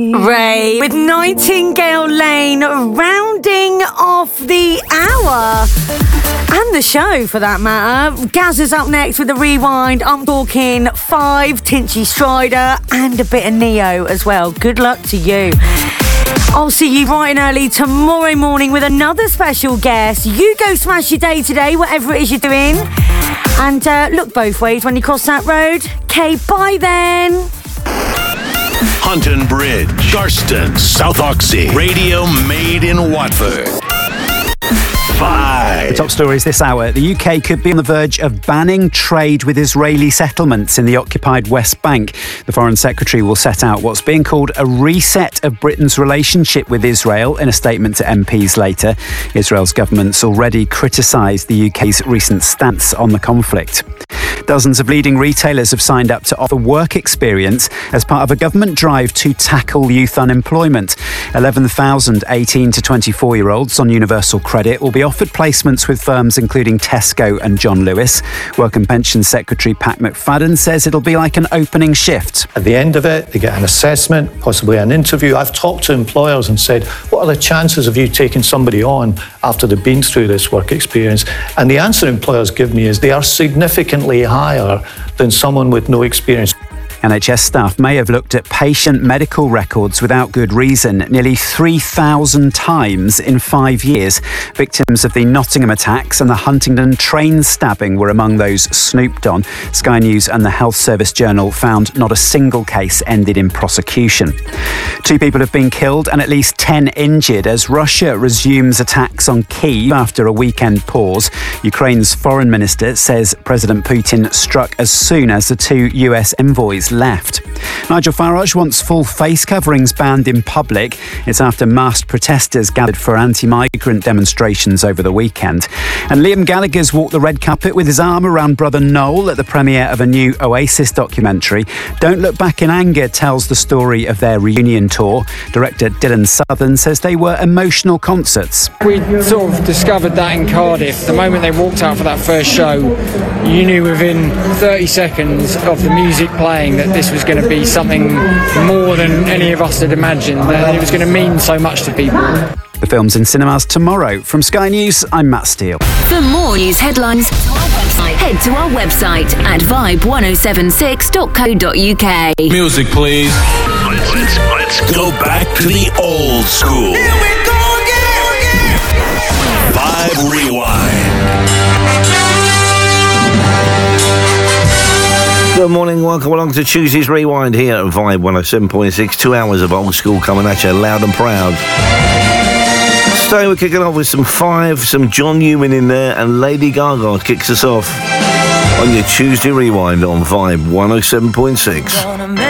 Ray with Nightingale Lane rounding off the hour. And the show, for that matter. Gaz is up next with the rewind. I'm talking 5, Tinchy Strider, and a bit of Neo as well. Good luck to you. I'll see you bright and early tomorrow morning with another special guest. You go smash your day today, whatever it is you're doing. And look both ways when you cross that road. Okay, bye then. Hunton Bridge, Garston, South Oxy, radio made in Watford. 5. The top stories this hour. The UK could be on the verge of banning trade with Israeli settlements in the occupied West Bank. The Foreign Secretary will set out what's being called a reset of Britain's relationship with Israel in a statement to MPs later. Israel's government's already criticised the UK's recent stance on the conflict. Dozens of leading retailers have signed up to offer work experience as part of a government drive to tackle youth unemployment. 11,000 18 to 24-year-olds on universal credit will be offered placements with firms including Tesco and John Lewis. Work and Pensions Secretary Pat McFadden says it'll be like an opening shift. At the end of it, they get an assessment, possibly an interview. I've talked to employers and said, what are the chances of you taking somebody on after they've been through this work experience? And the answer employers give me is they are significantly higher than someone with no experience. NHS staff may have looked at patient medical records without good reason nearly 3,000 times in 5 years. Victims of the Nottingham attacks and the Huntingdon train stabbing were among those snooped on. Sky News and the Health Service Journal found not a single case ended in prosecution. 2 people have been killed and at least 10 injured as Russia resumes attacks on Kyiv after a weekend pause. Ukraine's foreign minister says President Putin struck as soon as the 2 US envoys left. Nigel Farage wants full face coverings banned in public. It's after masked protesters gathered for anti-migrant demonstrations over the weekend. And Liam Gallagher's walked the red carpet with his arm around brother Noel at the premiere of a new Oasis documentary. Don't Look Back in Anger tells the story of their reunion tour. Director Dylan Southern says they were emotional concerts. We sort of discovered that in Cardiff. The moment they walked out for that first show, you knew within 30 seconds of the music playing that this was going to be something more than any of us had imagined, that it was going to mean so much to people. The film's in cinemas tomorrow. From Sky News, I'm Matt Steele. For more news headlines, head to our website at vibe1076.co.uk. Music, please. Let's go back to the old school. Here we go again. Vibe Rewind. Good morning, welcome along to Tuesday's Rewind here at Vibe 107.6. 2 hours of old school coming at you loud and proud. Today we're kicking off with some 5, some John Newman in there, and Lady Gaga kicks us off on your Tuesday Rewind on Vibe 107.6.